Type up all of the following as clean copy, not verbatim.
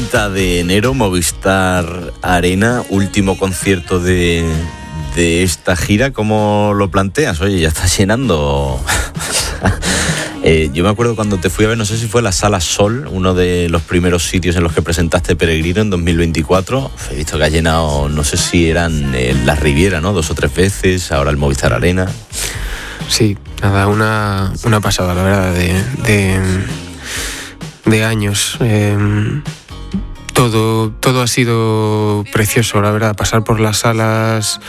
30 de enero, Movistar Arena, último concierto de esta gira. ¿Cómo lo planteas? Oye, ya estás llenando. Yo me acuerdo cuando te fui a ver, no sé si fue la Sala Sol, uno de los primeros sitios en los que presentaste Peregrino en 2024. He visto que has llenado, no sé si eran la Riviera, ¿no? 2 o 3 veces, ahora el Movistar Arena. Sí, nada, una pasada, la verdad, de años. Todo ha sido precioso, la verdad, pasar por las salas,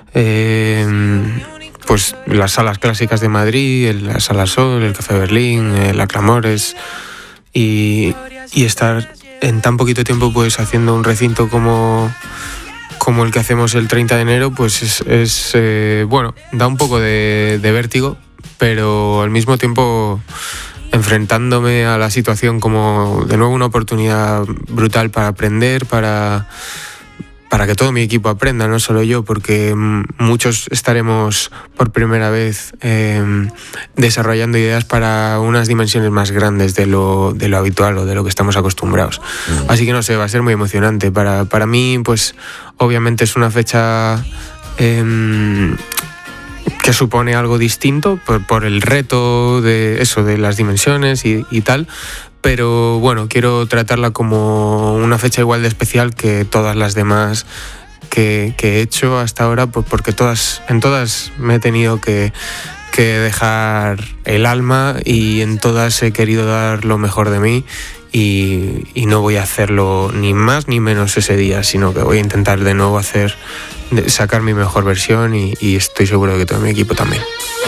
pues las salas clásicas de Madrid, la Sala Sol, el Café Berlín, la Clamores, y estar en tan poquito tiempo pues haciendo un recinto como el que hacemos el 30 de enero, pues es bueno, da un poco de vértigo, pero al mismo tiempo enfrentándome a la situación como de nuevo una oportunidad brutal para aprender, para que todo mi equipo aprenda, no solo yo, porque muchos estaremos por primera vez desarrollando ideas para unas dimensiones más grandes de lo habitual o de lo que estamos acostumbrados. Así que no sé, va a ser muy emocionante. Para mí, pues obviamente es una fecha que supone algo distinto por el reto de eso, de las dimensiones y tal. Pero bueno, quiero tratarla como una fecha igual de especial que todas las demás que he hecho hasta ahora, porque en todas me he tenido que dejar el alma y en todas he querido dar lo mejor de mí y no voy a hacerlo ni más ni menos ese día, sino que voy a intentar de nuevo sacar mi mejor versión y estoy seguro de que todo mi equipo también.